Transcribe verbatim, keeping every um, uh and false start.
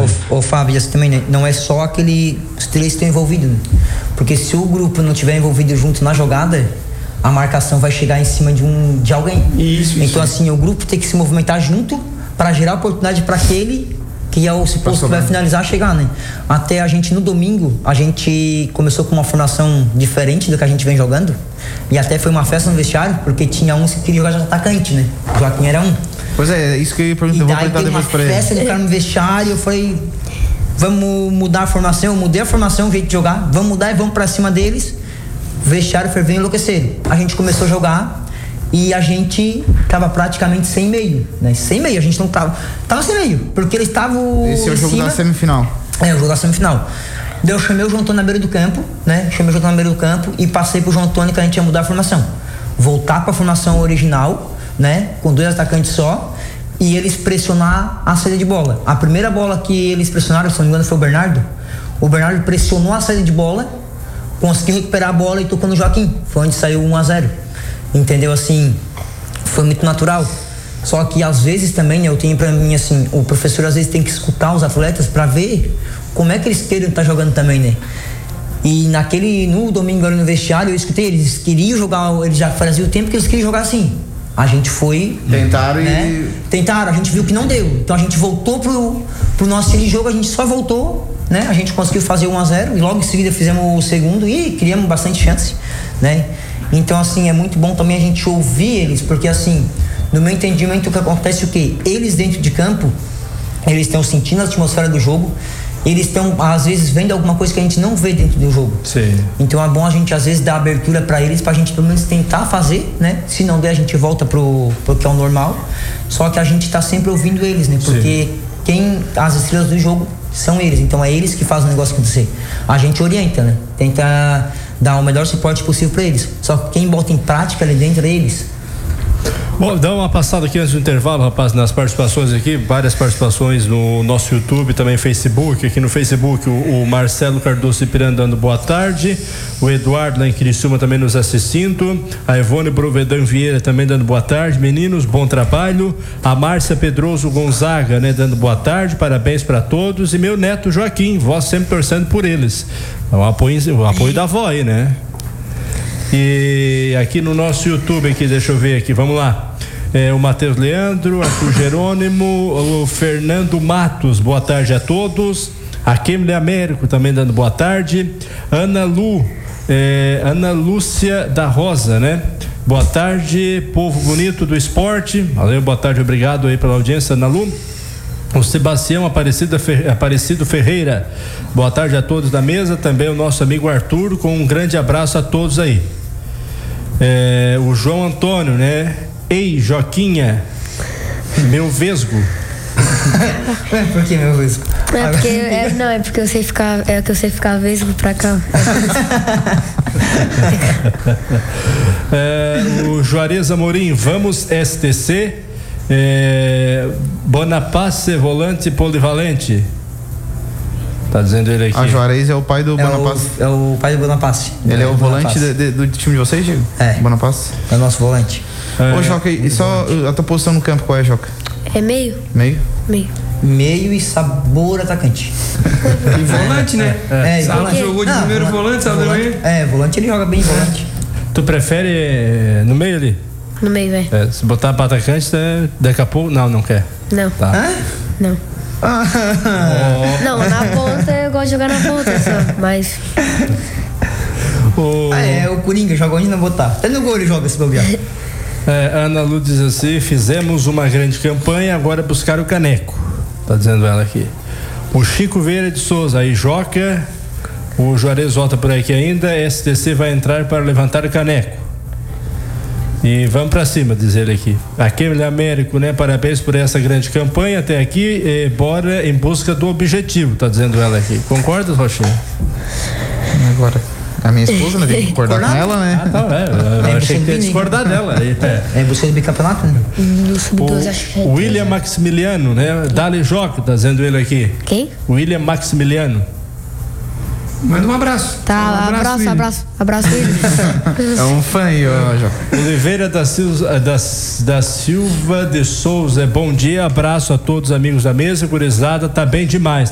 Ô, ô Fábio, assim também, né? Não é só aquele os três que estão envolvidos, né? Porque se o grupo não tiver envolvido junto na jogada, a marcação vai chegar em cima de um de alguém. Isso, então isso. assim, o grupo tem que se movimentar junto para gerar oportunidade para aquele que é o suposto que vai finalizar, chegar, né? Até a gente no domingo, a gente começou com uma formação diferente do que a gente vem jogando, e até foi uma festa no vestiário, porque tinha uns que queriam jogar de atacante, né? O Joaquim era um. Pois é, isso que eu ia perguntar, E vou daí perguntar teve uma depois pra ele. festa de cara no vestiário, eu falei, vamos mudar a formação, eu mudei a formação, o jeito de jogar, vamos mudar e vamos pra cima deles. O vestiário ferveu e enlouqueceram. A gente começou a jogar e a gente tava praticamente sem meio, né? Sem meio, a gente não tava, tava sem meio, porque eles estavam Esse é o jogo cima, da semifinal. É, o jogo da semifinal. Daí eu chamei o João Antônio na beira do campo, né? Chamei o João Antônio na beira do campo e passei pro João Antônio que a gente ia mudar a formação. Voltar pra formação original, né? Com dois atacantes só, e eles pressionar a saída de bola. A primeira bola que eles pressionaram, se não me engano, foi o Bernardo. O Bernardo pressionou a saída de bola, conseguiu recuperar a bola e tocou no Joaquim. Foi onde saiu um a zero. Entendeu? Assim, foi muito natural. Só que às vezes também, né, eu tenho pra mim assim, o professor às vezes tem que escutar os atletas pra ver como é que eles querem estar jogando também, né? E naquele, no domingo ali no vestiário, eu escutei, eles queriam jogar, eles já faziam o tempo que eles queriam jogar assim. A gente foi... Tentaram né? e... Tentaram, a gente viu que não deu. Então a gente voltou pro, pro nosso estilo de jogo, a gente só voltou, né? A gente conseguiu fazer um a zero e logo em seguida fizemos o segundo e criamos bastante chance, né? Então assim, é muito bom também a gente ouvir eles, porque assim, no meu entendimento, o que acontece é o quê? Eles dentro de campo, eles estão sentindo a atmosfera do jogo, eles estão, às vezes, vendo alguma coisa que a gente não vê dentro do jogo. Sim. Então é bom a gente, às vezes, dar abertura para eles, pra gente pelo menos tentar fazer, né? Se não der, a gente volta pro, pro que é o normal. Só que a gente tá sempre ouvindo eles, né? Porque Sim. quem, as estrelas do jogo são eles, então é eles que fazem o negócio acontecer. A gente orienta, né? Tenta dar o melhor suporte possível para eles. Só que quem bota em prática ali dentro é eles. Bom, dá uma passada aqui antes do intervalo, rapaz, nas participações aqui, várias participações no nosso YouTube, também Facebook, aqui no Facebook o, o Marcelo Cardoso Ipiranga dando boa tarde, o Eduardo lá em Criciúma também nos assistindo, a Ivone Provedão Vieira também dando boa tarde, meninos, bom trabalho, a Márcia Pedroso Gonzaga, né, dando boa tarde, parabéns para todos, e meu neto Joaquim, vós sempre torcendo por eles, o apoio, o apoio da avó aí, né? E aqui no nosso YouTube aqui, deixa eu ver aqui, vamos lá. É, o Matheus Leandro, aqui o Jerônimo, o Fernando Matos, boa tarde a todos. A Kemle Américo também dando boa tarde. Ana Lu, é, Ana Lúcia da Rosa, né? Boa tarde, povo bonito do esporte. Valeu, boa tarde, obrigado aí pela audiência, Ana Lu. O Sebastião Aparecido, Aparecido Ferreira, boa tarde a todos da mesa. Também o nosso amigo Arthur, com um grande abraço a todos aí. É, o João Antônio, né? Ei, Joquinha, meu vesgo. Por que meu vesgo? É porque, é, não, é porque eu sei ficar, é que eu sei ficar vesgo pra cá. É, o Juarez Amorim, vamos S T C, é, Bonapace, volante polivalente. Tá dizendo ele aqui. A Juarez é o pai do é Bonapace. O, é o pai do Bonapace. Ele é, é o volante de, de, do time de vocês, Diego? É. Bonapace? É o nosso volante. É. Ô, Joca, e só a tua posição no campo, qual é, Joca? É meio? Meio? Meio. Meio e sabor atacante. E volante, né? É, é sabe, volante. jogou de Não, primeiro volante, sabe volante, também? É, volante ele joga bem volante. Tu prefere no meio ali? No meio, velho. É, se botar pra atacante, né, daqui a pouco. Não, não quer. Não. Tá. Hã? Não. Oh. Não, na ponta eu gosto de jogar na ponta só, mas. O... Ah, é, o Coringa joga onde não botar. Até no gol ele joga esse bobear. É, Ana Lu diz assim: fizemos uma grande campanha, agora buscar o caneco. Tá dizendo ela aqui. O Chico Vieira de Souza, aí Joca. O Juarez volta por aqui ainda. S T C vai entrar para levantar o caneco. E vamos pra cima, diz ele aqui. Aquele Américo, né? Parabéns por essa grande campanha até aqui. E bora em busca do objetivo, tá dizendo ela aqui. Concorda, Rochinha? Agora. A minha esposa, né? Tem que concordar com ela, né? Ah, tá, é. Eu É, achei que ia discordar dela. É, é em busca do bicampeonato, né? No sub doze, acho que é. O William Maximiliano, né? Dali Joca, tá dizendo ele aqui. Quem? William Maximiliano. Manda um abraço. Tá, um abraço, abraço, abraço, ele. É um fã aí, ó, Joca. Oliveira da Silva, da, da Silva de Souza, bom dia, abraço a todos amigos da mesa, gurizada, tá bem demais.